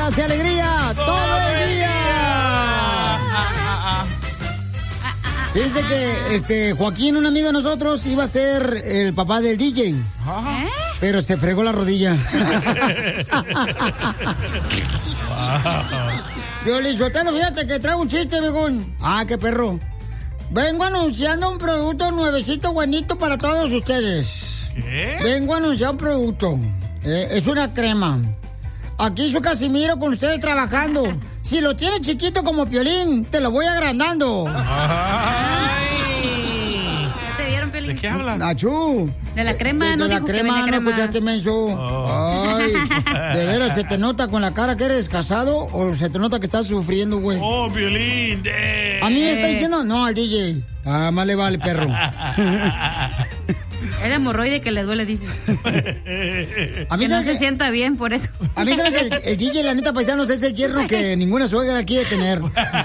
risas y alegría todo el día. Dice que Joaquín, un amigo de nosotros, iba a ser el papá del DJ. Pero se fregó la rodilla. Violín Sotelo, fíjate que traigo un chiste, viejón. Ah, qué perro. Vengo anunciando un producto nuevecito, buenito para todos ustedes. ¿Qué? Vengo a anunciar un producto. Es una crema. Aquí su Casimiro con ustedes trabajando. Si lo tiene chiquito como Piolín, te lo voy agrandando. Ay. ¿Ya te vieron, Piolín? ¿De qué hablan? Achú. De la crema, no de la dijo que crema, vende no crema. escuchaste, menso. Ay, de veras, ¿se te nota con la cara que eres casado o se te nota que estás sufriendo, güey? Oh, Piolín. A mí me está diciendo, no, al DJ. Ah, más le vale, perro. El hemorroide que le duele, dice. A mí que no se sienta bien por eso. A mí sabe que el DJ, la neta, paisanos, es el yerno que ninguna suegra quiere tener.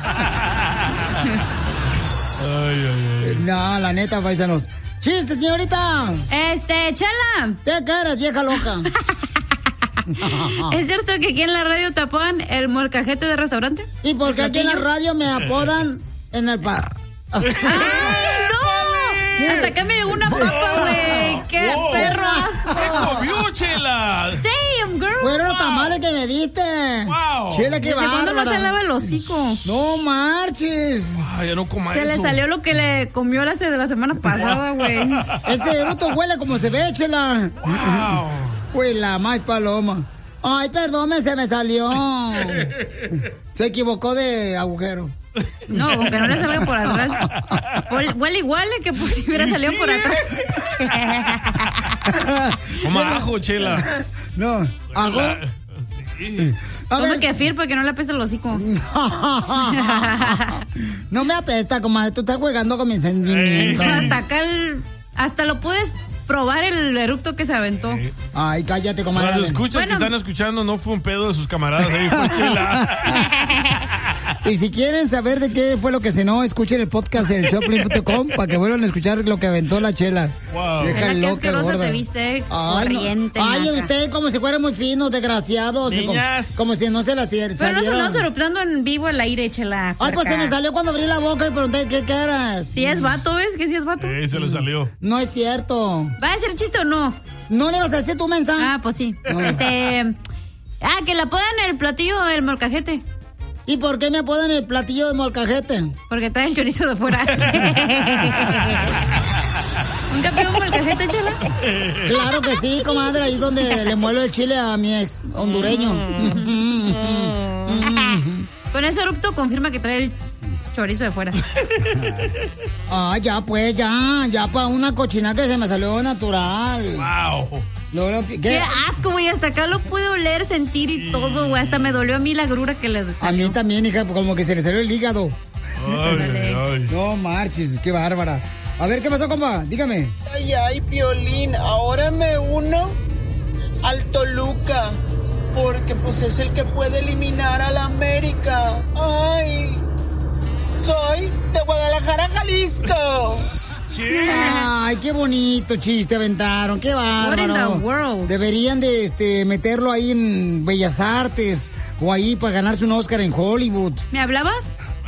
No, la neta, paisanos. ¡Chiste, señorita! Chela. ¿Qué eres, vieja loca? ¿Es cierto que aquí en la radio te apodan el molcajete de restaurante? ¿Y por qué aquí en la radio me apodan en el ¡Ay, no! Hasta acá me llegó una papa, güey. ¡Qué perro asco! ¡Qué comió, Chela! ¡Damn, girl! Fueron los tamales que me diste. ¡Wow! Chela, qué bárbara. ¿Cuándo no se lava el hocico? No marches. Ay, ya no coma Se eso. le salió lo que le comió de la semana pasada, güey. Ese eruto huele como se ve, Chela. ¡Wow! Pues la más paloma. Ay, perdón, se me salió. Se equivocó de agujero. No, con que no le salga por atrás. Huele igual que por si hubiera salido por atrás. Coma ajo, Chela. No, ajo. Sí. Toma kefir para que no le apeste el hocico. No me apesta, comadre. Tú estás jugando con mis sentimientos. Hasta acá hasta lo puedes probar el eructo que se aventó. Ay, cállate, Para comadre. los escuchas que están escuchando, no fue un pedo de sus camaradas, ahí fue Chela. Y si quieren saber de qué fue lo que cenó, escuchen el podcast en Choplin.com para que vuelvan a escuchar lo que aventó la Chela. Wow. Deja Qué loca, asquerosa gorda. te viste, Ay, corriente, no. Ay, naca. usted como si fuera muy fino, desgraciado. Niñas. Como si no se la Pero no salieron. sonó soplando en vivo al aire, Chela. Ay, pues puerca. se me salió cuando abrí la boca y pregunté qué eras. Si es vato, ¿ves que si es vato? Se le salió. No es cierto. ¿Va a ser chiste o no? ¿No le vas a decir tu mensaje? Ah, pues sí. No. Que la podan el platillo del molcajete. ¿Y por qué me apodan el platillo de molcajete? Porque trae el chorizo de fuera. ¿Nunca pidió un molcajete, Chela? Claro que sí, comadre, ahí es donde le muelo el chile a mi ex hondureño. Con ese erupto confirma que trae el chorizo de fuera. Ah, ya pues, ya para una cochina que se me salió natural. Wow. Qué asco, güey, hasta acá lo pude oler, sentir y todo, güey, hasta me dolió a mí la grura que le salió. A mí también, hija, como que se le salió el hígado. Ay. No marches, qué bárbara. A ver, ¿qué pasó, compa? Dígame. Ay, Piolín, ahora me uno al Toluca, porque pues es el que puede eliminar a la América. Ay, soy de Guadalajara, Jalisco. Ay, qué bonito chiste aventaron, qué bárbaro. What in the world? Deberían de meterlo ahí en Bellas Artes o ahí para ganarse un Oscar en Hollywood. ¿Me hablabas?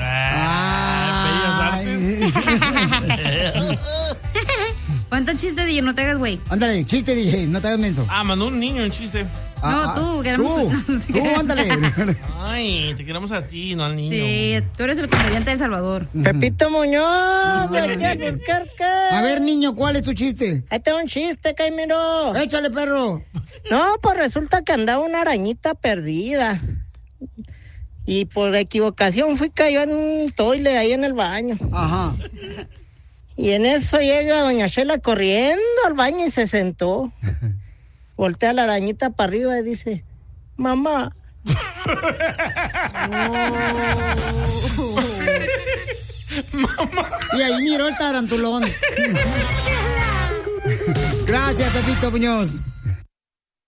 ¿Cuánto chiste, DJ? No te hagas, güey. Ándale, chiste, DJ, no te hagas menso. Mandó un niño un chiste. No, tú, queremos... Tú, ándale. Ay, te queremos a ti, no al niño. Sí, tú eres el comediante de El Salvador. Pepito Muñoz, de aquí a Albuquerque. A ver, niño, ¿cuál es tu chiste? Ahí tengo un chiste, Caimiro. Échale, perro. No, pues resulta que andaba una arañita perdida. Y por equivocación cayó en un toile ahí en el baño. Ajá. Y en eso llega doña Shela corriendo al baño y se sentó. Voltea la arañita para arriba y dice, mamá. Y ahí miró el tarantulón. Gracias, Pepito Muñoz.